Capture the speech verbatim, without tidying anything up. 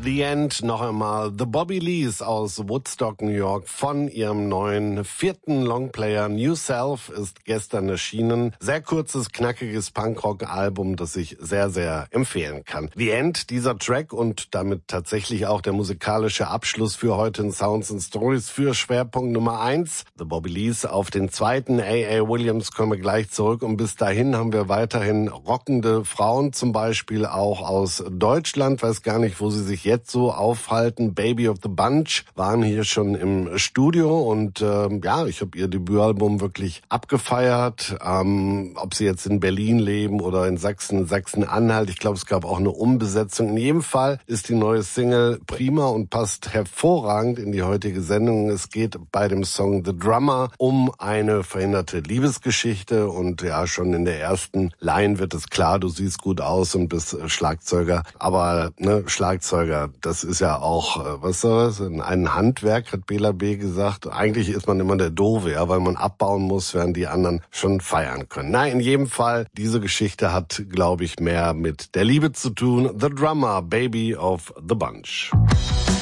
The End, noch einmal The Bobby Lees aus Woodstock, New York, von ihrem neuen vierten Longplayer New Self ist gestern erschienen. Sehr kurzes, knackiges Punkrock-Album, das ich sehr, sehr empfehlen kann. The End, dieser Track und damit tatsächlich auch der musikalische Abschluss für heute in Sounds and Stories für Schwerpunkt Nummer eins. The Bobby Lees auf den zweiten. A A. Williams kommen wir gleich zurück und bis dahin haben wir weiterhin rockende Frauen, zum Beispiel auch aus Deutschland. Weiß gar nicht, wo sie sich jetzt so aufhalten. Baby of the Bunch waren hier schon im Studio und ähm, ja, ich habe ihr Debütalbum wirklich abgefeiert. Ähm, ob sie jetzt in Berlin leben oder in Sachsen, Sachsen-Anhalt. Ich glaube, es gab auch eine Umbesetzung. In jedem Fall ist die neue Single prima und passt hervorragend in die heutige Sendung. Es geht bei dem Song The Drummer um eine verhinderte Liebesgeschichte und ja, schon in der ersten Line wird es klar, du siehst gut aus und bist Schlagzeuger. Aber ne, Schlagzeuger, das ist ja auch, was soll das, ein Handwerk, hat Bela B. gesagt. Eigentlich ist man immer der Doofe, ja, weil man abbauen muss, während die anderen schon feiern können. Na, in jedem Fall, diese Geschichte hat, glaube ich, mehr mit der Liebe zu tun. The Drummer, Baby of the Bunch.